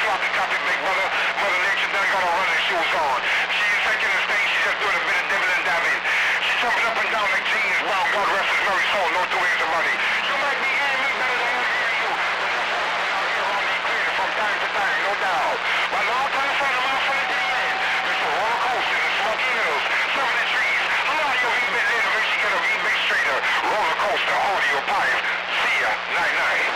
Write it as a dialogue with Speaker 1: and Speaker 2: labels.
Speaker 1: drop the topic, big brother. Mother Nature done got her running shoes on. She ain't taking the stage, she just doing a bit of dibbing and dabbing. She jumping up and down like James Brown. God rest his merry soul, no two ways of money. You might be hearing me better than I hear you. But that's why I'm out here on me clear from time to time, no doubt. My long time friend of mine from the end. Mr. Roller Coaster and Smoky Hills. Some of the trees. How are you? He been in to make sure you get a remix trader. Roller Coaster, audio pipe. See ya. Night night.